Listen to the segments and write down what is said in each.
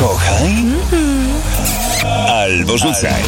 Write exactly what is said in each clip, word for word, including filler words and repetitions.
Kochaj albo rzucaj.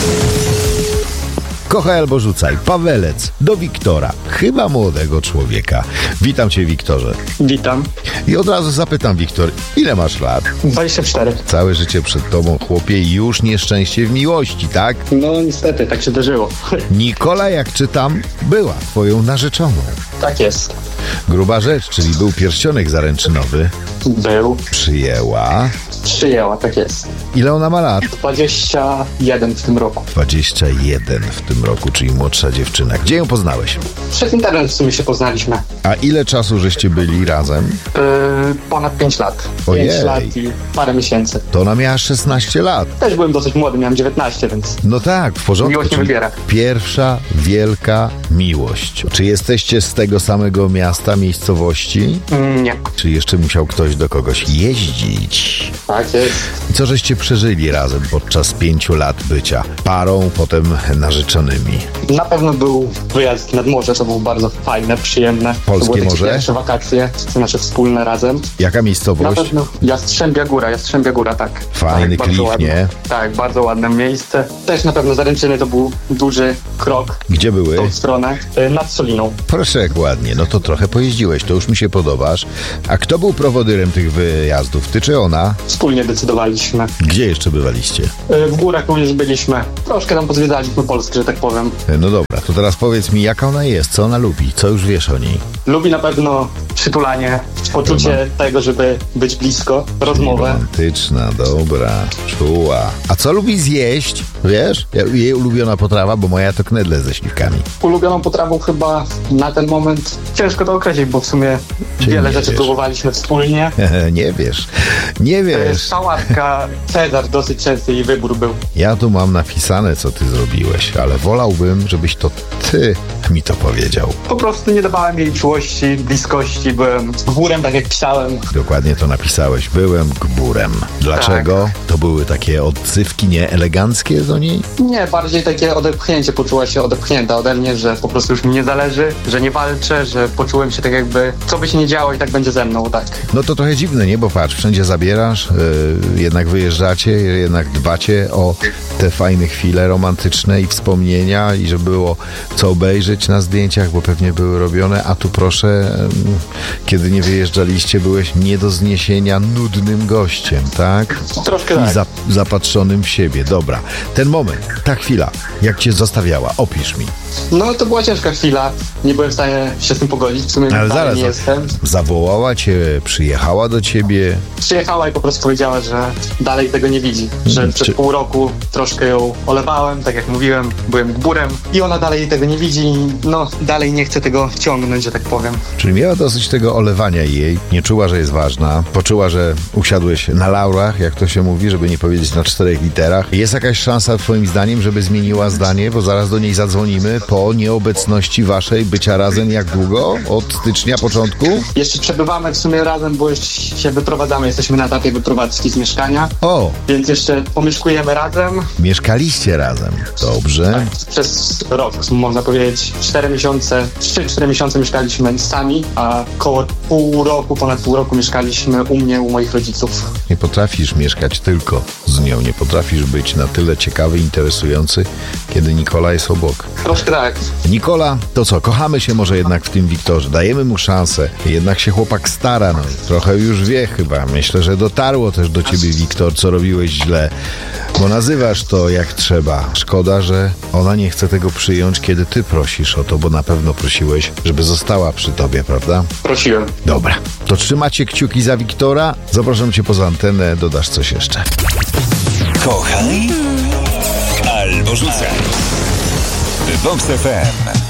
Kochaj albo rzucaj. Pawelec do Wiktora, chyba młodego człowieka. Witam cię, Wiktorze. Witam. I od razu zapytam, Wiktor, ile masz lat? dwadzieścia cztery. Całe życie przed tobą, chłopie, i już nieszczęście w miłości, tak? No niestety, tak się zdarzyło. Nikola, jak czytam, była twoją narzeczoną. Tak jest. Gruba rzecz, czyli był pierścionek zaręczynowy. Był. Przyjęła. Przyjęła, tak jest. Ile ona ma lat? dwadzieścia jeden w tym roku. dwadzieścia jeden w tym roku, czyli młodsza dziewczyna. Gdzie ją poznałeś? Przez internet w sumie się poznaliśmy. A ile czasu żeście byli razem? Yy, ponad pięć lat. Ojej. pięć lat i parę miesięcy. To ona miała szesnaście lat. Też byłem dosyć młody, miałem dziewiętnaście, więc No tak, w porządku. miłość nie czyli wybiera. Pierwsza wielka miłość. Czy jesteście z tego samego miasta, miejscowości? Mm, nie. Czy jeszcze musiał ktoś do kogoś jeździć? Tak jest. I co żeście przeżyli razem podczas pięciu lat bycia parą, potem narzeczonymi? Na pewno był wyjazd nad morze, to było bardzo fajne, przyjemne. Polskie to były takie morze? pierwsze wakacje, nasze wspólne razem. Jaka Na miejscowość? pewno Jastrzębia Góra, Jastrzębia Góra, tak. Fajny tak, bardzo klif, ładne. nie? Tak, bardzo ładne miejsce. Też na pewno zaręczyny to był duży krok Gdzie były? w tą stronę. Y, Nad Soliną. Proszę, jak ładnie. No to trochę pojeździłeś, to już mi się podobasz. A kto był prowodyrem tych wyjazdów? Ty czy ona? Wspólnie decydowaliśmy. Gdzie jeszcze bywaliście? Y, W górach również byliśmy. Troszkę tam pozwiedzaliśmy Polskę, że tak powiem. No dobra, to teraz powiedz mi, jaka ona jest, co ona lubi, co już wiesz o niej? Lubi na pewno przytulanie, poczucie tego, żeby być blisko, rozmowę. Romantyczna, dobra, czuła. A co lubi zjeść? Wiesz? Jej ulubiona potrawa, bo moja to knedle ze śliwkami. Ulubioną potrawą chyba na ten moment ciężko to określić, bo w sumie Czyli wiele nie rzeczy wiesz. próbowaliśmy wspólnie. Nie wiesz, nie Y, wiesz. Sałatka, Cezar, dosyć częsty jej wybór był. Ja tu mam napisane, co ty zrobiłeś, ale wolałbym, żebyś to ty mi to powiedział. Po prostu nie dawałem jej czułości, bliskości, byłem górem, tak jak pisałem. Dokładnie to napisałeś. Byłem gburem. Dlaczego? To były takie odzywki nieeleganckie do niej? Nie, bardziej takie odepchnięcie, poczuła się odepchnięta ode mnie, że po prostu już mi nie zależy, że nie walczę, że poczułem się tak jakby, co by się nie działo i tak będzie ze mną, tak. No to trochę dziwne, nie? Bo patrz, wszędzie zabierasz, yy, jednak wyjeżdżacie, jednak dbacie o te fajne chwile romantyczne i wspomnienia i że było co obejrzeć na zdjęciach, bo pewnie były robione, a tu proszę, yy, kiedy nie wyjeżdżaliście, byłeś nie do zniesienia nudnym gościem, tak? Troszkę I tak. za, zapatrzonym w siebie. Dobra, ten moment, ta chwila, jak cię zostawiała, opisz mi. No to była ciężka chwila, nie byłem w stanie się z tym pogodzić, w sumie Ale dalej zaraz, nie jestem. zawołała cię, przyjechała do ciebie. Przyjechała i po prostu powiedziała, że dalej tego nie widzi, że Hmm, przez czy- pół roku troszkę ją olewałem, tak jak mówiłem, byłem gburem i ona dalej tego nie widzi i no dalej nie chce tego ciągnąć, że tak powiem. Czyli miała dosyć tego olewania jej, nie czuła, że jest ważna, poczuła, że usiadłeś na laurach, jak to się mówi, żeby nie powiedzieć na czterech literach. Jest jakaś szansa twoim zdaniem, żeby zmieniła zdanie, bo zaraz do niej zadzwonimy po nieobecności waszej bycia razem jak długo? Od stycznia, początku? Jeszcze przebywamy w sumie razem, bo już się wyprowadzamy, jesteśmy na etapie wyprowadzki z mieszkania, O, więc jeszcze pomieszkujemy razem. mieszkaliście razem. Dobrze. Przez rok, można powiedzieć, cztery miesiące, trzy cztery miesiące mieszkaliśmy sami, a koło pół roku, ponad pół roku mieszkaliśmy u mnie, u moich rodziców. Nie potrafisz mieszkać tylko z nią, nie potrafisz być na tyle ciekawy, interesujący, kiedy Nikola jest obok. Troszkę tak. Nikola, to co, kochamy się może jednak w tym Wiktorze, dajemy mu szansę, jednak się chłopak stara, no trochę już wie chyba, myślę, że dotarło też do ciebie, Wiktor, co robiłeś źle, bo nazywasz to jak trzeba. Szkoda, że ona nie chce tego przyjąć, kiedy ty prosisz o to, bo na pewno prosiłeś, żeby została przy tobie, prawda? Prosiłem. Dobra, to trzymacie kciuki za Wiktora, zapraszam cię poza antenę, dodasz coś jeszcze. Kochaj albo rzucaj. Vox F M.